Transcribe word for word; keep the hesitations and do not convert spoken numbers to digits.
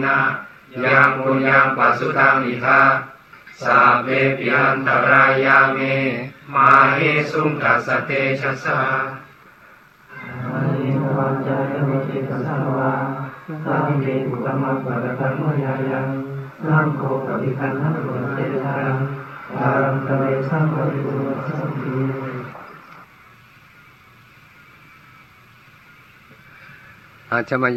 นะยังปุญญังปัสสุตังอิทาสัพเพปิอันตรายาเมมาเหสุงตัสสเตชะสาอานิวัจจะโยติตัสสวะสัพเพปุตมะปะระกังมยายังสังโฆปฏิคันหะตุเตชังอารัมตะเวสังปริปุระสัมภิอาจจะมา